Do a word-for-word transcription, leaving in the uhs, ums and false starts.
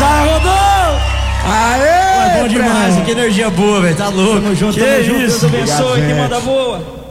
Vai, Rodolfo! Aê! É bom demais, que energia boa, velho. Tá louco. Tamo junto, que tamo junto. isso? Deus abençoe, que manda boa.